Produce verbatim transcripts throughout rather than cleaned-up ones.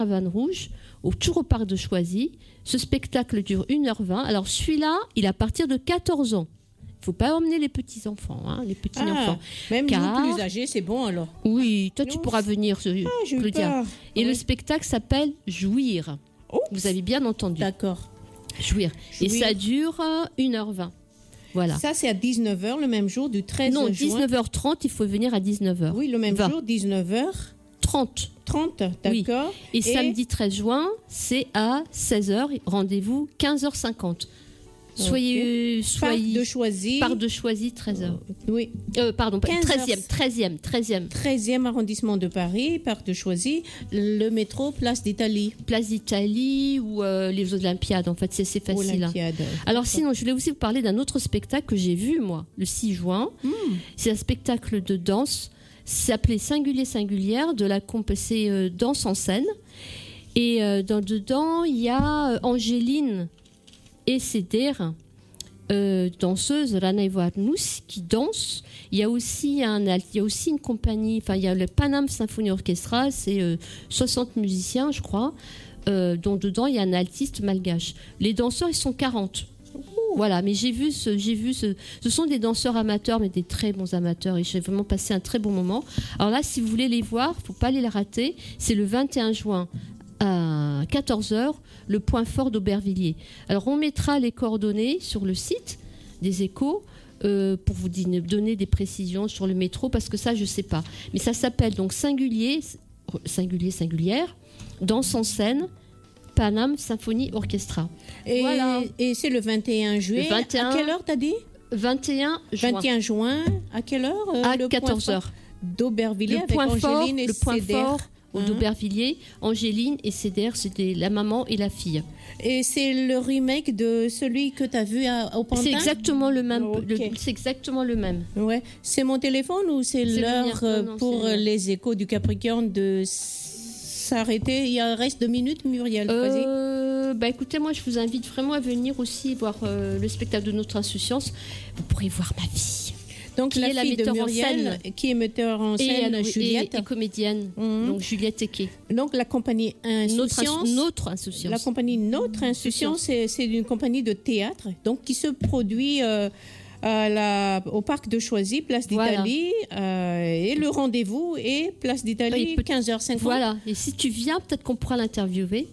Caravane Rouge, au, toujours au parc de Choisy. Ce spectacle dure une heure vingt. Alors celui-là, il est à partir de quatorze ans. Il ne faut pas emmener les petits-enfants, hein, les petits-enfants. Ah, même car... nous, plus âgés, c'est bon alors. Oui, toi, tu non, pourras venir, ah, Claudia. Et oui. le spectacle s'appelle Jouir. Oups. Vous avez bien entendu. D'accord. Jouir. Jouir. Et ça dure une heure vingt. Voilà. Ça, c'est à dix-neuf heures, le même jour, du treize juin. Non, dix-neuf heures trente, il faut venir à dix-neuf heures. Oui, le même vingt. jour, dix-neuf heures trente. trente, Oui. d'accord. Et, Et samedi treize juin, c'est à seize heures. Rendez-vous quinze heures cinquante. Soyez, okay. soyez Parc de Choisy. Parc de Choisy, treize heures. Oui. Euh, pardon, treizième, heures. treizième, treizième. treizième arrondissement de Paris, Parc de Choisy, le métro, Place d'Italie. Place d'Italie ou euh, les Olympiades, en fait, c'est, c'est facile. Hein. Alors sinon, je voulais aussi vous parler d'un autre spectacle que j'ai vu, moi, le six juin. Mm. C'est un spectacle de danse, c'est appelé Singulier Singulière, de la comp- c'est euh, danse en scène. Et euh, dans, dedans, il y a euh, Angéline et Céder, euh, danseuse, Rana Ivoarnous, qui danse. Il y a aussi, un, il y a aussi une compagnie, enfin il y a le Panam Symphony Orchestra, c'est euh, soixante musiciens, je crois, euh, dont dedans il y a un altiste malgache. Les danseurs, ils sont quarante. Voilà, mais j'ai vu, ce, j'ai vu ce, ce sont des danseurs amateurs, mais des très bons amateurs, et j'ai vraiment passé un très bon moment. Alors là, si vous voulez les voir, il ne faut pas les rater, c'est le vingt et un juin. À quatorze heures, le point fort d'Aubervilliers. Alors, on mettra les coordonnées sur le site des Échos euh, pour vous donner des précisions sur le métro, parce que ça, je ne sais pas. Mais ça s'appelle donc Singulier, Singulier, Singulière, Danse en scène, Panam Symphony Orchestra. Et, voilà. Et c'est le vingt et un juillet. Le vingt et un, à quelle heure, t'as dit ? vingt et un juin. vingt et un juin, à quelle heure euh, À quatorze heures. D'Aubervilliers, le avec point Angéline fort, et le point Céder. fort Hein? d'Aubervilliers, Angéline et Céder, c'était la maman et la fille. Et c'est le remake de celui que tu as vu à, au Pantin ? C'est exactement le même. Oh, okay. le, c'est exactement le même. Ouais. C'est mon téléphone ou c'est, c'est l'heure le non, non, pour c'est les Échos du Capricorne de s'arrêter ? Il reste deux minutes, Muriel. Euh, bah écoutez, moi je vous invite vraiment à venir aussi voir euh, le spectacle de notre insouciance. Vous pourrez voir ma vie. Donc qui la est la fille metteur de Muriel, en scène, qui est metteur en scène, et, Juliette. Et, et comédienne, mmh. donc Juliette Equet. Donc la compagnie Insouciance. Notre, notre Insouciance. La compagnie Notre Insouciance, c'est, c'est une compagnie de théâtre, donc qui se produit euh, à la, au parc de Choisy, Place d'Italie, voilà. euh, et le rendez-vous est Place d'Italie, oui, quinze heures cinquante. Voilà, et si tu viens, peut-être qu'on pourra l'interviewer.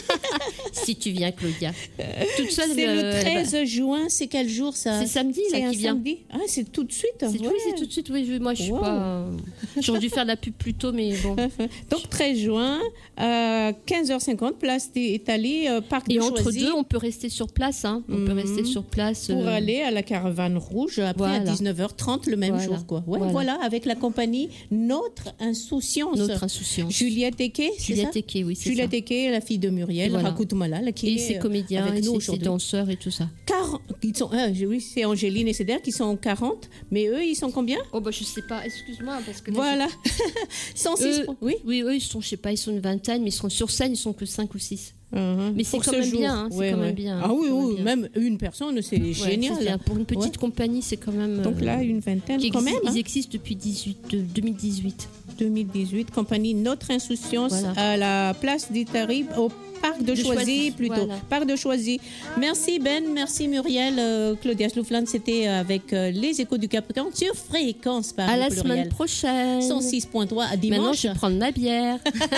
Si tu viens, Claudia. Toute seule. C'est euh, le treize bah... juin, c'est quel jour ça ? C'est samedi, c'est là, un qui vient. Samedi. Ah, c'est tout de suite. C'est, ouais. Oui, c'est tout de suite. Oui, je, moi, je suis wow. pas. Euh, j'aurais dû faire de la pub plus tôt, mais bon. Donc treize juin, euh, quinze heures cinquante, Place d'Italie, euh, parc de Et Choisy. entre deux, on peut rester sur place. Hein. On mmh. peut rester sur place pour euh... aller à la Caravane Rouge après voilà. à dix-neuf heures trente le même voilà. jour, quoi. Ouais, voilà. voilà, avec la compagnie Notre Insouciance. Notre Insouciance. Juliette Equet, c'est Juliette ça Equet, oui, c'est Juliette ça. Equet, la fille de Muriel, voilà. Rakout Malal, qui et est ses comédiens, avec et nous ses danseurs et tout ça. quarante, ils sont, euh, oui, c'est Angéline et Céder qui sont quarante, mais eux, ils sont combien ? Oh bah je sais pas, excuse-moi parce que voilà. cent six eux, oui. Oui, eux ils sont, je sais pas, ils sont une vingtaine, mais ils sont sur scène, ils sont que cinq ou six. Uh-huh. Mais c'est quand même jour. bien, hein, c'est ouais, quand ouais. même bien. Ah oui, oui, bien. Même une personne, c'est ouais, génial. C'est pour une petite ouais. compagnie, c'est quand même. Donc là, une vingtaine, qui quand existe, même. Ils hein. existent depuis dix-huit, deux mille dix-huit. deux mille dix-huit, compagnie Notre Insouciance voilà. à la place d'Italie, au Parc de, de Choisy, Choisy plutôt. Voilà. Parc de Choisy. Merci Ben, merci Muriel. Euh, Claudia Sloufland, c'était avec euh, les Échos du Capricorne sur Fréquence Paris. À la pluriel. semaine prochaine. cent six virgule trois à dimanche. Maintenant, je vais prendre ma bière.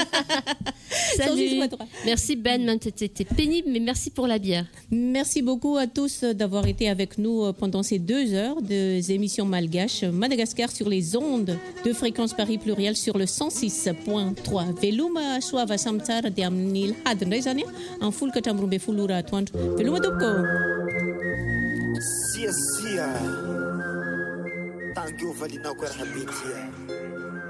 Salut. Merci Ben, c'était pénible, mais merci pour la bière. Merci beaucoup à tous d'avoir été avec nous pendant ces deux heures des émissions malgaches Madagascar sur les ondes de Fréquence Paris pluriel sur le cent six virgule trois. Veluma Suava Samtsar de Amnil Hadn. En full katambrumbe fulura atwant. Veluma dopko. Sia sia. Tangu valina kwa habitia.